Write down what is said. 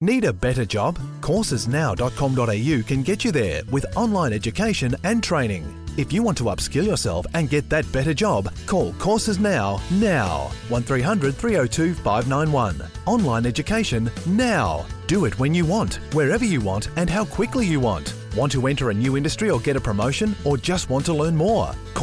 Need a better job? Coursesnow.com.au can get you there with online education and training. If you want to upskill yourself and get that better job, call Courses Now. 1300 302 591. Online education now. Do it when you want, wherever you want and how quickly you want. Want to enter a new industry or get a promotion or just want to learn more?